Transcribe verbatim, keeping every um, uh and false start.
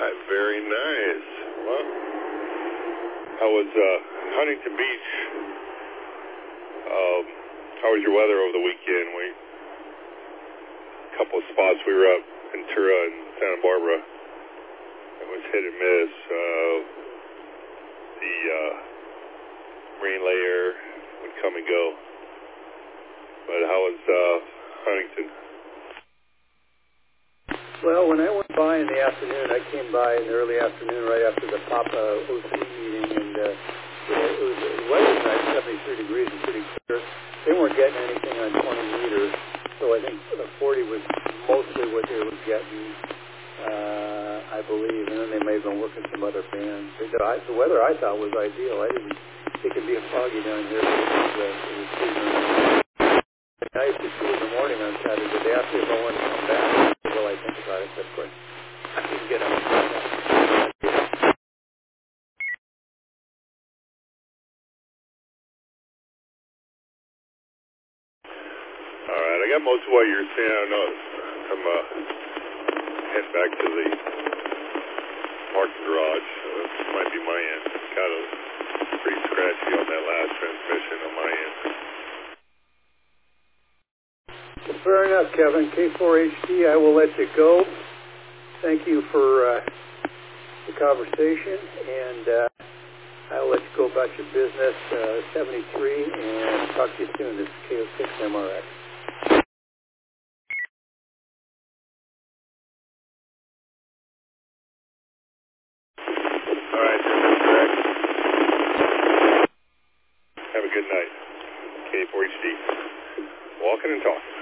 right, very nice. Well, how was uh, Huntington Beach? Um, how was your weather over the weekend? We a couple of spots we were up, Ventura and Santa Barbara. It was hit and miss. Uh, the uh, rain layer would come and go. But how was uh, Huntington? Well, when I went by in the afternoon, I came by in the early afternoon right after the Papa O C meeting, and uh, it was, the weather was nice, seventy-three degrees and pretty clear. They weren't getting anything on twenty meters, so I think uh, forty was mostly what they were getting, uh, I believe, and then they may have been working some other bands. The, the weather I thought was ideal. I didn't think it'd be foggy down here, but it was, uh, it was pretty nice. Nice to see in the morning on Saturday. They asked me if I wanted to come back. I said, well, I think about it. Of course, I didn't get up. All right, I got most of what you're saying. I know I'm uh, heading back to the parking garage. So this might be my end. Got a pretty scratchy on that last transmission on my end. Well, fair enough, Kevin. K four H D, I will let you go. Thank you for uh, the conversation, and uh, I'll let you go about your business, uh, seventy-three, and talk to you soon. This is K O six M R X. All right, Mister X. Have a good night. K four H D. Walking and talking.